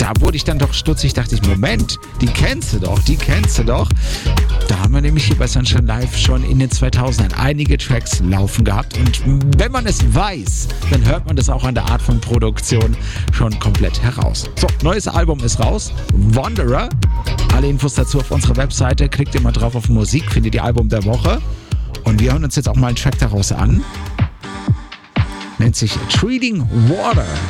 da wurde ich dann doch stutzig, dachte ich, Moment, die kennst du doch. Da haben wir nämlich hier bei Sunshine Live schon in den 2000ern einige Tracks laufen gehabt. Und wenn man es weiß, dann hört man das auch an der Art von Produktion schon komplett heraus. So, neues Album ist raus, Wanderer. Alle Infos dazu auf unserer Webseite. Klickt immer drauf auf Musik, findet ihr Album der Woche. Und wir hören uns jetzt auch mal einen Track daraus an. Nennt sich Treating Water.